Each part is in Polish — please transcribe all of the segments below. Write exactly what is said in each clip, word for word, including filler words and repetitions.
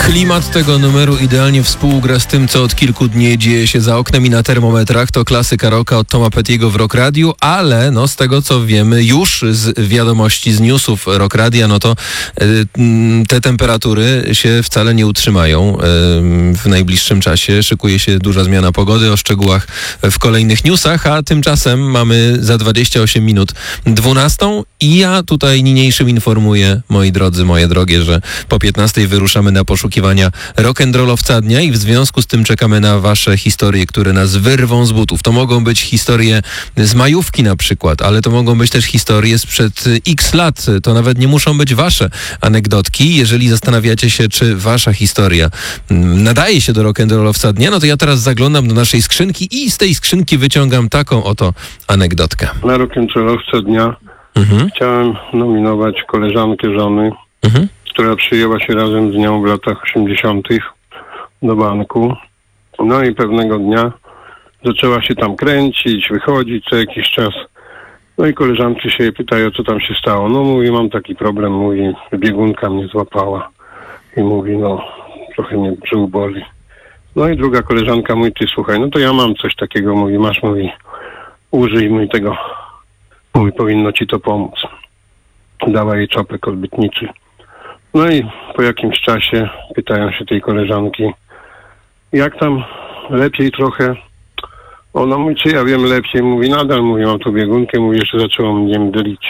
Klimat tego numeru idealnie współgra z tym, co od kilku dni dzieje się za oknem i na termometrach. To klasyka rocka od Toma Petty'ego w Rock Radio, ale no z tego, co wiemy już z wiadomości, z newsów Rock Radia, no to y, te temperatury się wcale nie utrzymają y, w najbliższym czasie. Szykuje się duża zmiana pogody, o szczegółach w kolejnych newsach, a tymczasem mamy za dwadzieścia osiem minut dwunastą i ja tutaj niniejszym informuję, moi drodzy, moje drogie, że po piętnastej wyruszamy na poszukiwania rock'n'rollowca dnia i w związku z tym czekamy na wasze historie, które nas wyrwą z butów. To mogą być historie z majówki na przykład, ale to mogą być też historie sprzed x lat. To nawet nie muszą być wasze anegdotki. Jeżeli zastanawiacie się, czy wasza historia nadaje się do rock'n'rollowca dnia, no to ja teraz zaglądam do naszej skrzynki i z tej skrzynki wyciągam taką oto anegdotkę. Na rock'n'rollowca dnia mhm. chciałem nominować koleżankę żony, mhm. która przyjęła się razem z nią w latach osiemdziesiątych do banku. No i pewnego dnia zaczęła się tam kręcić, wychodzić co jakiś czas. No i koleżanki się jej pytają, co tam się stało. No mówi, mam taki problem, mówi, biegunka mnie złapała. I mówi, no trochę mnie brzuch boli. No i druga koleżanka mówi, ty słuchaj, no to ja mam coś takiego, mówi, masz, mówi, użyj mój tego, mówi, powinno ci to pomóc. Dała jej czopek odbytniczy. No i po jakimś czasie pytają się tej koleżanki, jak tam, lepiej trochę? Ona mówi, czy ja wiem lepiej? Mówi, nadal, mówi, mam tu biegunkę, mówi, jeszcze zaczęło mnie mdlić.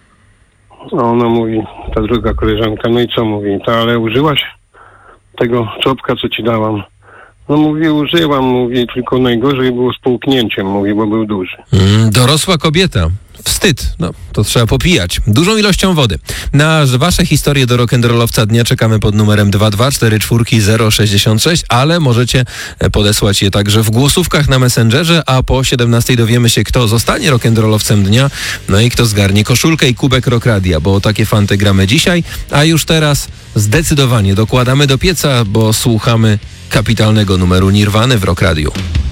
A ona mówi, ta druga koleżanka, no i co mówi? Ta, ale użyłaś tego czopka, co ci dałam? No mówi, użyłam, mówi, tylko najgorzej było z połknięciem, mówi, bo był duży. Mm, dorosła kobieta. Wstyd. No, to trzeba popijać. Dużą ilością wody. Na wasze historie do rock'n'rollowca dnia czekamy pod numerem dwa dwa cztery cztery zero sześć sześć, ale możecie podesłać je także w głosówkach na Messengerze, a po siedemnastej dowiemy się, kto zostanie rock'n'rollowcem dnia, no i kto zgarnie koszulkę i kubek Rock Radia, bo o takie fanty gramy dzisiaj, a już teraz zdecydowanie dokładamy do pieca, bo słuchamy kapitalnego numeru Nirwany w Rock Radiu.